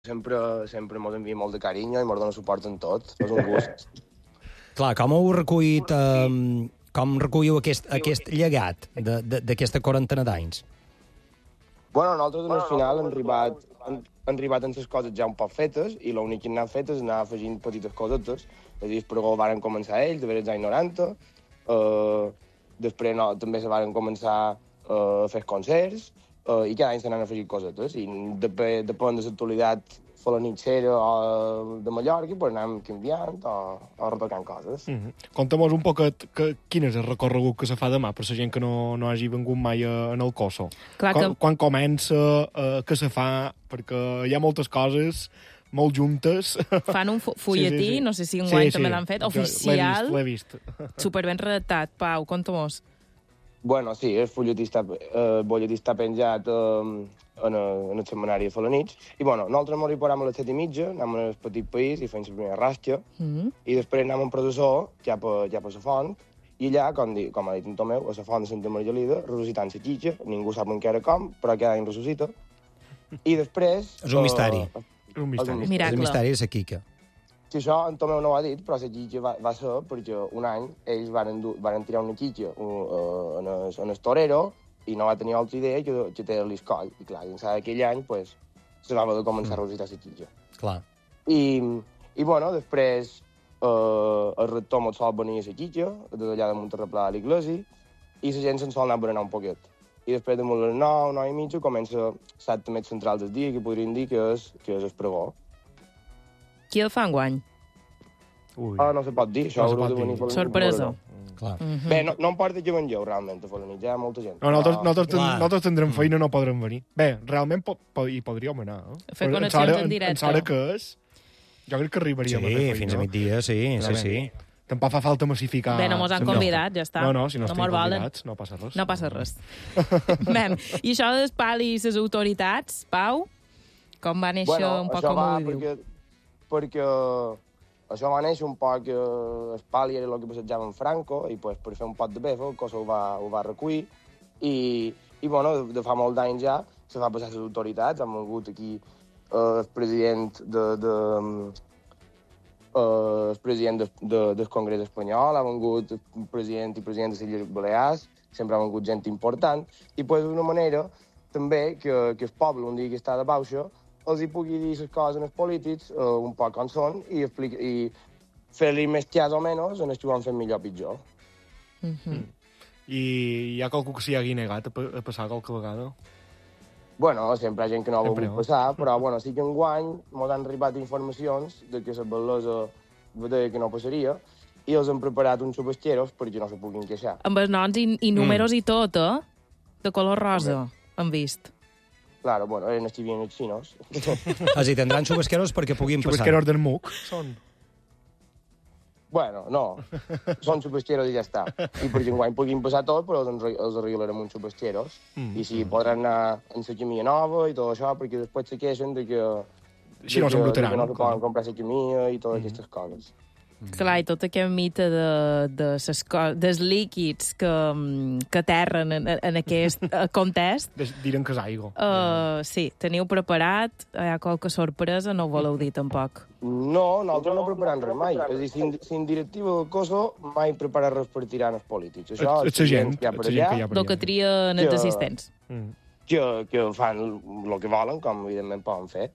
sempre mos envia molt de carinyo i mos dona suport en tot. És un gust. Clar, com heu recollit... com recolliu aquest llegat d'aquesta quarantena d'anys? Bueno, nosaltres en el final hem arribat amb les coses ja un poc fetes i l'únic que hem anat fet és anar afegint petites cosetes. És a dir, per varen començar ells, de veure els anys 90, després també se varen començar a fer concerts i cada any s'anaven afegint cosetes. I depèn de l'actualitat folanitxera o de Mallorca, pues anem canviant o retocant coses. Conta'm un poquet quin és el recorregut que se fa demà per la gent que no hagi vengut mai en el Coso. Quan comença, què se fa, perquè hi ha moltes coses molt juntes. Fan un fulletí, no sé si enguany també l'han fet, oficial. L'he vist. Superben redactat. Pau, conta-mos. Bueno, sí, el fulletí està penjat en el setmanari de Falanits. I, bueno, nosaltres ens reparem a les 7:30, anem al petit país i fem la primera rasca, i després anem en processó cap a la font, i allà, com ha dit en Tomeu, a la font de Santa Margalida, ressuscitant la xitxa, ningú sap encara com, però cada any ressuscita. I després... És un misteri. Miracle. És un misteri de la Quica. Si això en Tomeu no ho ha dit, però la xitxa va ser perquè un any ells varen tirar una xitxa en el torero i no va tenir altra idea que té l'escoll. I clar, dins d'aquell any, pues, se va haver de començar a ressuscitar la xitxa. Clar. I bueno, després el rector mos sol venir a la xitxa, des d'allà damunt el replà de l'església, i la gent se'n sol anar a berenar un poquet. I després de les 9, 9:30, comença l'acte més central del dia, que podríem dir que és el pregó. Qui el fa enguany? No se pot dir, això haurà de venir... Sorpresa. Clar. Bé, no em porta que vengueu, realment, a Falanits, hi ha molta gent. Nosaltres tindrem feina, no podrem venir. Bé, realment hi podríem anar. Fer connexions en directe. En sort que és, jo crec que arribaríem a fer feina. Sí, fins a migdia, sí. Tampoc fa falta massificar... Bé, no mos han convidat, ja està. No, si no estem convidats, no passa res. No passa res. Bé, i això del pal i les autoritats, Pau, com va néixer un poc com ho viviu? Perquè això va néixer un poc el pal i era el que passejava en Franco, i pues, per fer un pot de befa el cos ho va recollir, i bueno, de fa molts anys ja se va passar a les autoritats. Han vingut aquí el president del Congrés Espanyol, ha vingut el president i president de les Illes Balears, sempre ha vingut gent important, i pues, d'una manera també que el poble, un dia que està de baixa, els hi pugui dir les coses als polítics un poc com són i fer-li més cas o menys en el que ho han fet millor o pitjor. I hi ha qualcú que s'hi hagi negat a passar qualque vegada? Bueno, sempre hi ha gent que no ha volgut passar, però bueno, sí que enguany ens han arribat informacions de que la bellesa deia que no passaria i els han preparat uns subesteros perquè no se puguin queixar. Amb els noms i números i tot, de color rosa, han vist. Claro, bueno, eren els xivians els xinos. Així, tindran xubasqueros perquè puguin passar. Xubasqueros del MUC, són? Bueno, no. Són xubasqueros i ja està. I perquè enguany puguin passar tot, però els arreglarem uns xubasqueros. I sí, podran anar en la camia nova i tot això, perquè després se queixen de que... Si no s'embrutaran. Que no se poden comprar la camia i totes aquestes coses. Clar, i tot aquest mite dels líquids que aterren en aquest context. Diren que és aigua. Sí, teniu preparat? Hi ha qualque sorpresa? No ho voleu dir, tampoc? No, nosaltres no preparem res mai. És a dir, sin directiva del COSO mai prepara res per tirar els polítics. Això és la gent que hi ha per allà. El que trien els assistents. Que fan el que volen, com evidentment poden fer.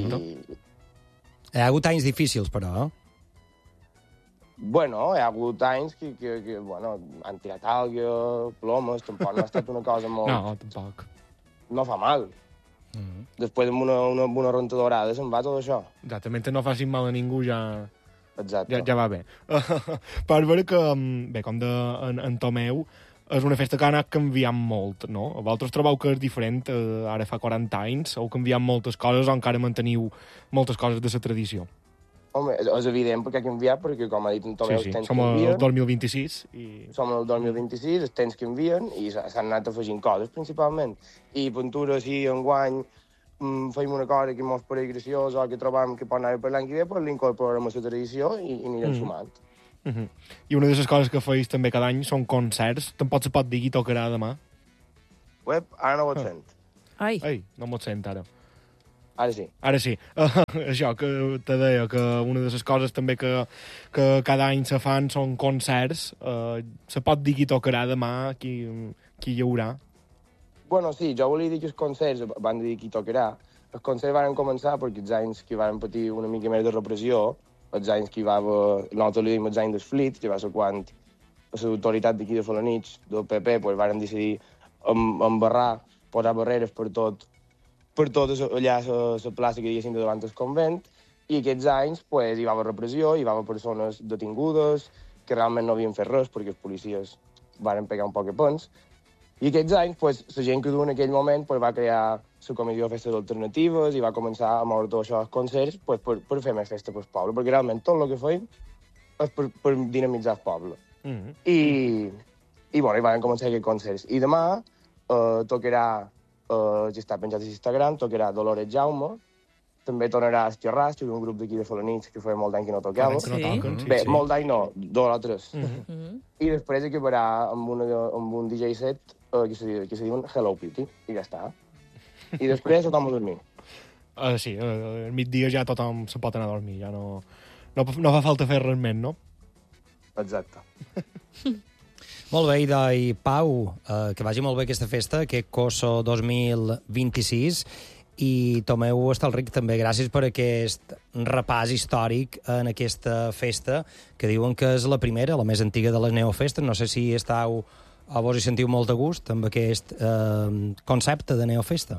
Hi ha hagut anys difícils, però, Bueno, hi ha hagut anys que bueno, han tirat algues, plomes, tampoc no ha estat una cosa molt... No, tampoc. No fa mal. Després amb una rentadorada se'n va tot això. Exactament, no facin mal a ningú, ja va bé. Per veure que, bé, com en Tomeu, és una festa que ha anat canviant molt, no? Vosaltres trobeu que és diferent, ara fa 40 anys, heu canviat moltes coses o encara manteniu moltes coses de la tradició? Home, és evident perquè ha canviat, perquè, com ha dit en Tomeu, els temps Som canvien. el 2026. Som el 2026, els temps canvien i s'han anat afegint coses, principalment. I pintura, si enguany feim una cosa que mos pareix graciosa o que trobam que pot anar per l'any que ve, doncs l'incorporarem a la tradició i anirem sumant. I una de les coses que feis també cada any són concerts. Tampoc se pot dir qui tocarà demà. Ara no ho sent. Ai, no m'ho sent, ara. Ara sí. Ara sí. Això que te deia, que una de les coses també que cada any se fan són concerts. Se pot dir qui tocarà demà, qui hi haurà? Bueno, sí, jo volia dir que els concerts van dir qui tocarà. Els concerts van començar perquè els anys que van patir una mica més de repressió, els anys que hi va haver, nosaltres li diem els anys dels flits, que va ser quan l'autoritat d'aquí de Felanitx, del PP, pues, van decidir embarrar, posar barreres per tot allà la plaça que diguéssim de davant del convent, i aquests anys pues, hi va haver repressió, hi va haver persones detingudes que realment no havien fet res perquè els policies van pegar un poc de pens. I aquests anys, pues, la gent que du en aquell moment pues, va crear la comissió de festes alternatives i va començar a moure tot això als concerts pues, per fer més festa pel poble, perquè realment tot el que feim és per dinamitzar el poble. I bueno, hi van començar aquests concerts. I demà tocarà, ja està penjat a Instagram, tocarà Dolores Jaume, també tornarà a Xerràs, que és un grup d'aquí de Felanitx que feia molt d'any que no tocava. Bé, molt d'any no, 2 o 3. I després acabarà amb un DJ set que se diuen Hello Kitty, i ja està. I després tothom a dormir. Sí, al migdia ja tothom se pot anar a dormir, ja no fa falta fer res més, no? Exacte. Molt bé, Ida i Pau, que vagi molt bé aquesta festa, aquest Coso 2026, i Tomeu Estalric, també gràcies per aquest repàs històric en aquesta festa, que diuen que és la primera, la més antiga de les neofestes. No sé si estàu o vos hi sentiu molt de gust amb aquest concepte de neofesta.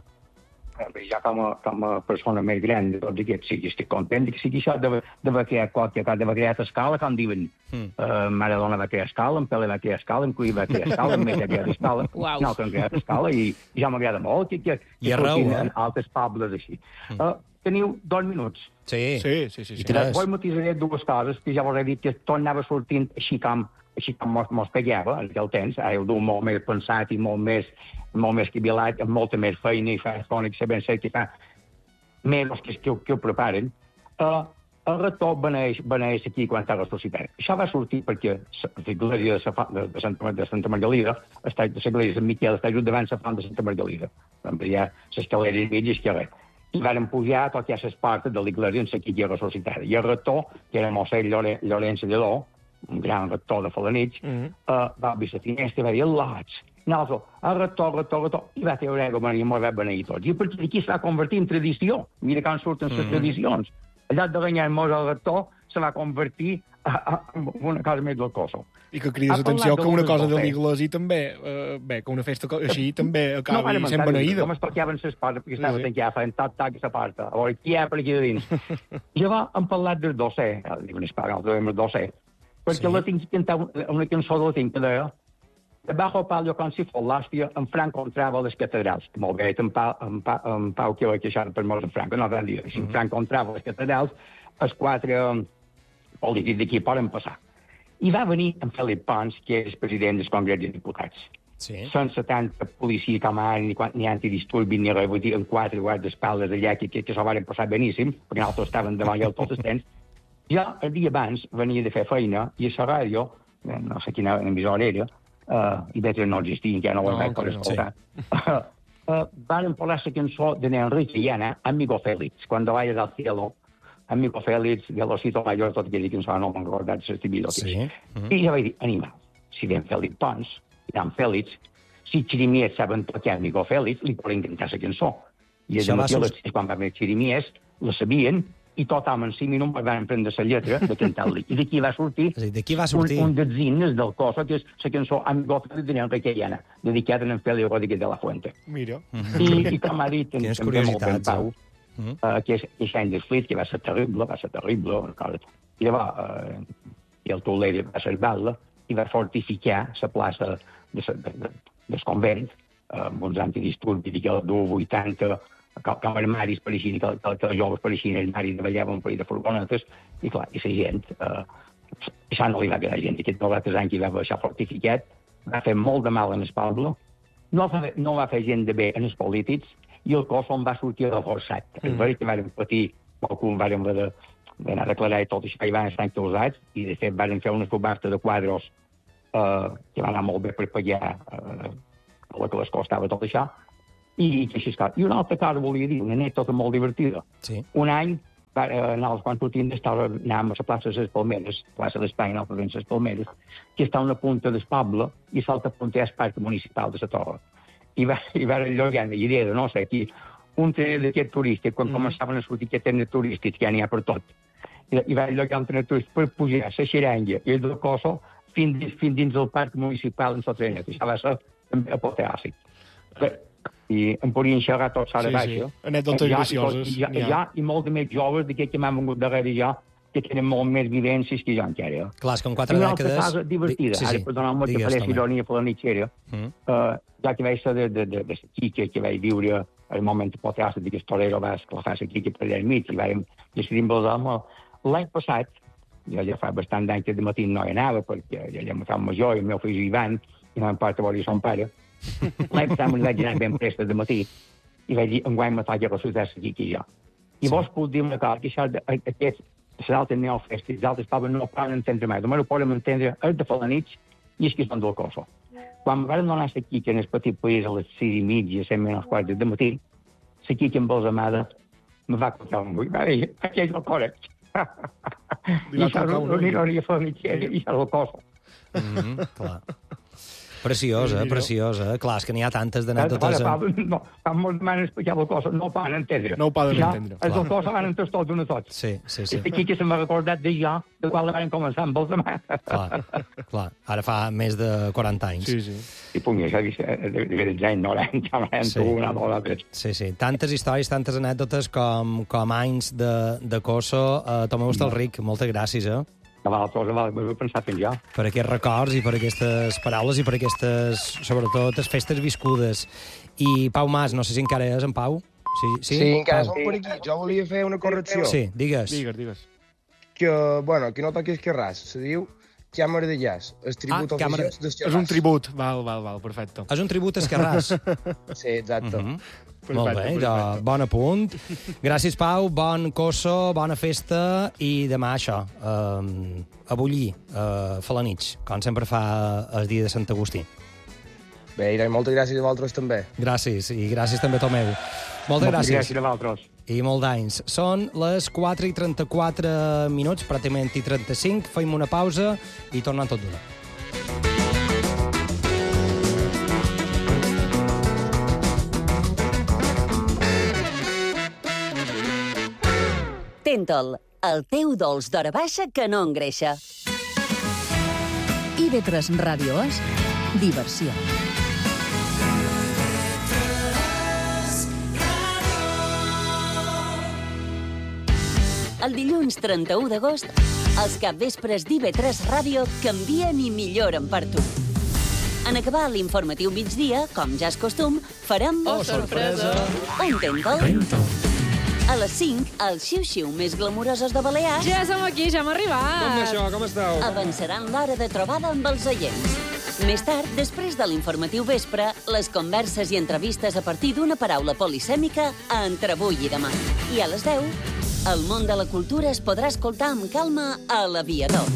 Ja com a persona més gran de tots aquests, sí, estic content que sigui això d'haver creat qualque cosa, d'haver creat escala, com diuen. Maradona va crear escala, en Pele va crear escala, en Cuí va crear escala, en Messi va crear escala, no, que han creat escala, i ja m'agrada molt que en altres pobles així. Teniu 2 minuts. Sí. Vos matisaré 2 coses, que ja vos he dit que tot anava sortint així com mos pegava en aquell temps, ara ho du molt més pensat i molt més quibilat, amb molta més feina i fa fònic, sabent ser que fa menys que ho preparen. El rector beneix aquí quan està ressuscitat. Això va sortir perquè l'església de Santa Margalida, l'església de Sant Miquel, està just davant la font de Santa Margalida. Hi ha l'escalera i mig esquerra. I van pujar tot a les portes de l'església en la que ressuscitada. I el rector, que era Mossèn Llorenç Lledó, un gran rector de Felanitx, va obrir la finestra i va dir «Lots». Nosaltres, el rector, i va treure i mos va beneir tots. I a partir d'aquí es va convertir en tradició. Mira com surten les tradicions. En lloc de renyar-nos el rector, se va convertir en una cosa més del Coso. I que crides atenció que una cosa de l'església també, que una festa així també acabi sent beneïda. No m'explicaven les coses perquè estava tancat, feien tac a la porta. A veure, qui hi ha per aquí de dins? Llavors hem parlat del docer, diuen el docer, perquè la tinc cantar una cançó de la tinc que deia «Debajo palio con si fos l'hòstia, en Franco entrava a les catedrals». Molt bé, en Pau que ho ha queixat per molts en Franco, no van dir. Si en Franco entrava a les catedrals, els 4 polítics d'aquí poden passar. I va venir en Felip Pons, que és president del Congrés de Diputats. Sense tanta policia com ara, ni antidisturbi, ni res, vull dir, amb 4 guardaespaldes allà que s'ho van passar beníssim, perquè nosaltres estaven davant ja tots els temps. Jo, el dia abans, venia de fer feina, i a la ràdio, no sé quina emissora era, i veure no existien, que ja no ho vaig poder escoltar, van parlar la cançó de Enrique Llana, Amigo Félix, Cuando vayas al cielo, Amigo Félix, Velocito Mayor, tot aquella cançó, no me'n recordat l'estimidor que és. I jo vaig dir, animal, si ven Felip Pons, i dan Félix, si Xirimies saben tocar Amigo Félix, li poden cantar la cançó. I quan va haver Xirimies, la sabien, i tothom en 5 minuts van prendre la lletra de cantar-li. I d'aquí va sortir un dels himnes del Coso, que és la cançó Amigo Félix de Enrique Llana, dedicada a en Félix Rodríguez de la Fuente. Mira. I com ha dit també molt ben Pau, que és any dels flits, que va ser terrible. I llavors, el Toler va salvar-la i va fortificar la plaça del convent, amb uns antidisturbis que el 80, com armaris pareixien, que els joves pareixien armaris de ballaven per de furgonetes, i clar, i la gent, això no li va quedar gent. Aquests 3 anys que va haver això fortificat, va fer molt de mal en el poble, no va fer gent de bé en els polítics, i el cos on va sortir reforçat. És veritat que van patir, qualcun van anar a declarar tot això, i van estar encausats, i de fet van fer una subhasta de quadros que va anar molt bé per pagar el que les costava tot això, I així està. I una altra cosa volia dir, una anècdota molt divertida. Sí. Un any, quan sortim anàvem a la plaça de les Palmeres, plaça d'Espanya, a les Palmeres, que està a una punta del poble, i l'altra punta és el parc municipal de la Torre. I va llogar una idea de, no sé, aquí, un tren d'aquest turístic, quan començaven a sortir aquest tren turístic, ja n'hi ha per tot. I va llogar un tren turístic per pujar a la xerenya i el del Coso fins dins del parc municipal en la trenet. Això va ser també apoteòsic. I em podien xerrar tots a la baixa. Anècdotes gracioses. I molt de més joves d'aquests que m'han vengut darrere jo, que tenen molt més vivències que jo encara. Clar, és que en 4 dècades... Una altra cosa divertida, ara perdoneu-me que faré ironia per la nitxera, ja que vaig ser de Quique, que vaig viure el moment apoteòsic de que el torero va esclafar la Quique per allà enmig, i vam decidir amb els homes. L'any passat, jo ja fa bastant d'anys que de matí no hi anava, perquè ja m'estava major i el meu fill Ivan, i no m'importa voler son pare. L'any passat me'n vaig anar ben prestes de matí i vaig dir, enguany me toca ressuscitar la Quique i jo. I vos puc dir una cosa, que això, les altres neofestes, els altres pobles no poden entendre mai. Només ho podem entendre els de Falanits i els que són del Coso. Quan em van donar la Quique en el petit país a les 6:30, 7:15 del matí, la Quique amb els amades me va contar un bull. Va dir, aquí és el correcte. I això és una ironia falanitxera i això és el Coso. Clar. Preciosa, preciosa. Clar, és que n'hi ha tantes d'anècdotes... No, quan m'ho demanen explicar el Coso, no ho poden entendre. No ho poden entendre. Els del Coso van entendre tots d'una tots. Sí. Aquí que se m'ha recordat de jo, de quan la van començar amb els demà. Clar. Ara fa més de 40 anys. Sí. I puc dir, de anys 90, una dona. Sí. Tantes històries, tantes anècdotes com anys de Coso. Tomeu Hostalric, moltes gràcies, M'ho he pensat en jo. Per aquests records i per aquestes paraules i per aquestes, sobretot, festes viscudes. I Pau Mas, no sé si encara és en Pau? Sí, encara som per aquí. Jo volia fer una correcció. Sí, digues. Que no toqui Esquerràs. Se diu Càmera de Jazz. El tribut oficial d'Esquerràs. És un tribut. Val, perfecte. És un tribut a Esquerràs. Sí, exacte. Molt bé, bon apunt. Gràcies, Pau, bon Coso, bona festa, i demà això, a bullir, Falanits, com sempre fa el dia de Sant Agustí. Bé, i moltes gràcies a vosaltres també. Gràcies, i gràcies també a Tomeu. Moltes gràcies. Gràcies a vosaltres. I molt d'anys. Són les 4:34, pràcticament i 35, feim una pausa i tornem tot d'una. Tentol, el teu dolç d'hora baixa que no engreixa. IB3 Ràdio és diversió. El dilluns 31 d'agost, els capvespres d'IB3 Ràdio canvien i milloren per tu. En acabar l'informatiu migdia, com ja és costum, farem... Oh, sorpresa! Un Tentol. A les 5, els xiu-xiu més glamurosos de Balears... Ja som aquí, ja hem arribat. Com això, com esteu? Avançaran l'hora de trobada amb els oients. Més tard, després de l'informatiu vespre, les converses i entrevistes a partir d'una paraula polisèmica entre avui i demà. I a les 10, el món de la cultura es podrà escoltar amb calma a l'Aviador.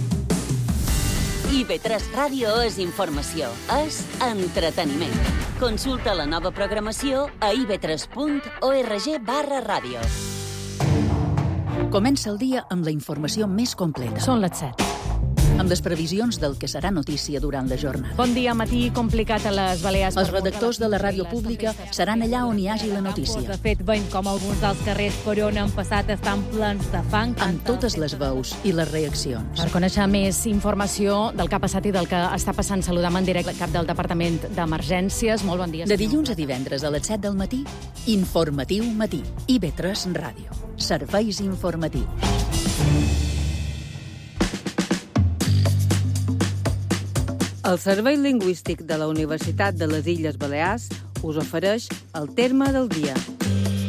IB3 Ràdio és informació, és entreteniment. Consulta la nova programació a ib3.org/ràdio. Comença el dia amb la informació més completa. Són les 7. Amb les previsions del que serà notícia durant la jornada. Bon dia, matí complicat a les Balears. Els redactors de la ràdio pública seran allà on hi hagi la notícia. De fet, veiem com alguns dels carrers per on han passat estan plens de fang. Amb totes les veus i les reaccions. Per conèixer més informació del que ha passat i del que està passant, saludam en directe el cap del Departament d'Emergències. Molt bon dia. De dilluns a divendres a les 7 del matí, Informatiu Matí. IB3 Ràdio. Serveis informatius. El Servei Lingüístic de la Universitat de les Illes Balears us ofereix el terme del dia.